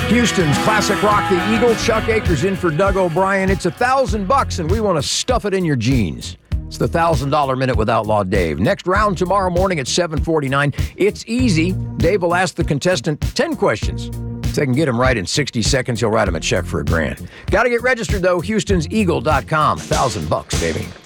Houston's classic rock, The Eagle. Chuck Akers in for Doug O'Brien. It's $1,000, and we want to stuff it in your jeans. It's the $1,000 Minute with Outlaw Dave. Next round tomorrow morning at 7:49. It's easy. Dave will ask the contestant 10 questions. If they can get them right in 60 seconds, he'll write them a check for $1,000. Got to get registered, though. HoustonsEagle.com. $1,000, baby.